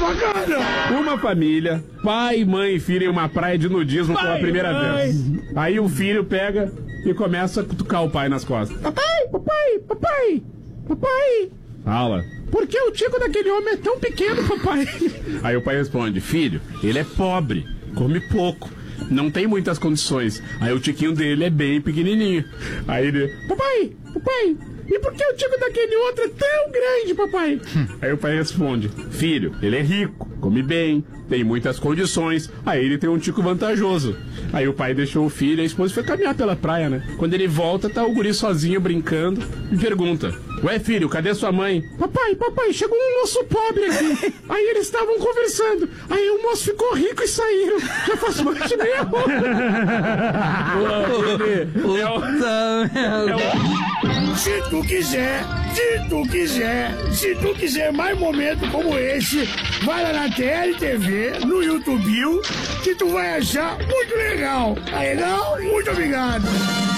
bacana! Uma família, pai, mãe e filho em uma praia de nudismo pela primeira vez. Aí o filho pega e começa a cutucar o pai nas costas. Papai! Fala. Por que o tico daquele homem é tão pequeno, papai? Aí o pai responde, filho, ele é pobre, come pouco, não tem muitas condições. Aí o tiquinho dele é bem pequenininho. Aí ele, papai, e por que o tico daquele outro é tão grande, papai? Aí o pai responde, filho, ele é rico, come bem, tem muitas condições, aí ele tem um tico vantajoso. Aí o pai deixou o filho e a esposa foi caminhar pela praia, né? Quando ele volta, tá o guri sozinho brincando e pergunta, ué filho, cadê sua mãe? Papai, chegou um moço pobre aqui. Aí eles estavam conversando, aí o moço ficou rico e saíram. Já faz mais de meia Se tu quiser mais momentos como esse, vai lá na TLTV, no YouTube, que tu vai achar muito legal. Tá legal? Muito obrigado.